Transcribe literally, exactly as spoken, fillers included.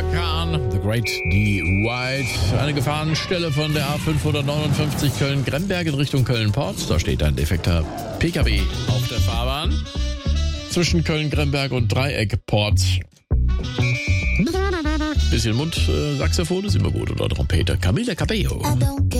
Khan, The Great D. White. Eine Gefahrenstelle von der A fünfhundertneunundfünfzig Köln-Gremberg in Richtung Köln-Port. Da steht ein defekter P K W auf der Fahrbahn. Zwischen Köln-Gremberg und Dreieckport. Bisschen Mundsaxophon ist immer gut oder Trompete. Camila Cabello.